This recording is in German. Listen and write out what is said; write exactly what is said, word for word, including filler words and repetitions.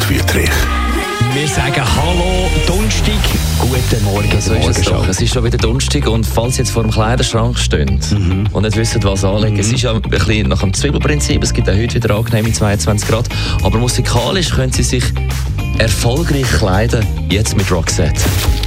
Wüthrich. Wir sagen Hallo, Donnerstag, guten Morgen. So ist es doch. Es ist schon wieder Donnerstag und falls Sie jetzt vor dem Kleiderschrank stehen mhm. und nicht wissen, was anlegen, mhm. es ist ja ein bisschen nach dem Zwiebelprinzip, es gibt auch heute wieder angenehme zweiundzwanzig Grad, aber musikalisch können Sie sich erfolgreich kleiden, jetzt mit Roxette.